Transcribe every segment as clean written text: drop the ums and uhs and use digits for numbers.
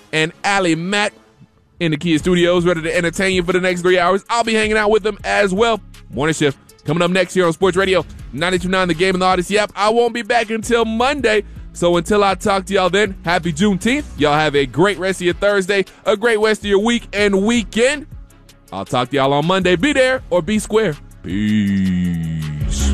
and Allie Mack in the Kia Studios, ready to entertain you for the next 3 hours. I'll be hanging out with them as well. Morning shift coming up next here on Sports Radio 92.9 The Game and the Odyssey app. I won't be back until Monday. So until I talk to y'all then, happy Juneteenth. Y'all have a great rest of your Thursday, a great rest of your week and weekend. I'll talk to y'all on Monday. Be there or be square. Peace.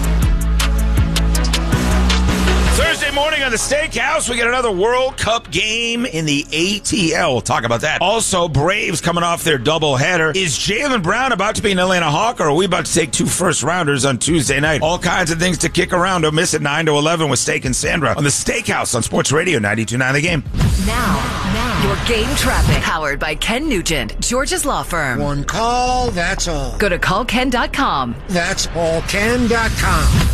Thursday morning on the Steakhouse, we got another World Cup game in the ATL. We'll talk about that. Also, Braves coming off their doubleheader. Is Jaylen Brown about to be an Atlanta Hawk, or are we about to take 2 first-rounders on Tuesday night? All kinds of things to kick around. Don't miss it, 9 to 11 with Steak and Sandra on the Steakhouse on Sports Radio 92.9 The Game. Now, your game traffic. Powered by Ken Nugent, George's Law Firm. One call, that's all. Go to callken.com. That's allken.com.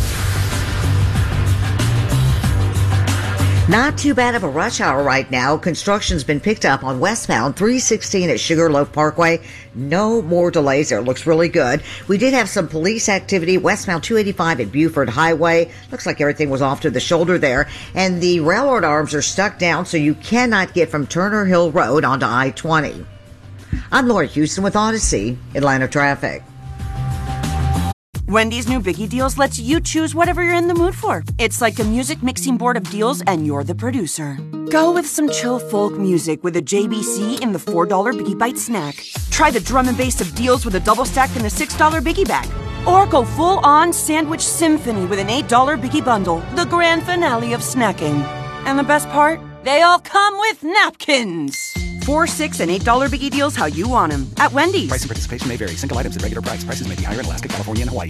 Not too bad of a rush hour right now. Construction's been picked up on westbound 316 at Sugarloaf Parkway. No more delays there. It looks really good. We did have some police activity westbound 285 at Buford Highway. Looks like everything was off to the shoulder there. And the railroad arms are stuck down, so you cannot get from Turner Hill Road onto I-20. I'm Laura Houston with Odyssey, Atlanta Traffic. Wendy's new Biggie Deals lets you choose whatever you're in the mood for. It's like a music mixing board of deals, and you're the producer. Go with some chill folk music with a JBC in the $4 Biggie Bite snack. Try the drum and bass of deals with a double stack in the $6 Biggie Bag. Or go full-on sandwich symphony with an $8 Biggie Bundle, the grand finale of snacking. And the best part? They all come with napkins. $4, $6, and $8 Biggie Deals how you want them. At Wendy's. Price and participation may vary. Single items at regular price. Prices may be higher in Alaska, California, and Hawaii.